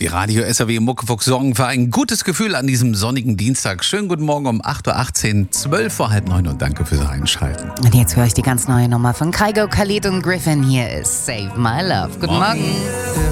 Die Radio SAW Muckefuchs sorgen für ein gutes Gefühl an diesem sonnigen Dienstag. Schönen guten Morgen um 8.18 Uhr, 12 vor halb 9 und danke fürs Einschalten. Und jetzt höre ich die ganz neue Nummer von Kygo, Khalid und Griffin. Hier ist Save My Love. Guten Morgen.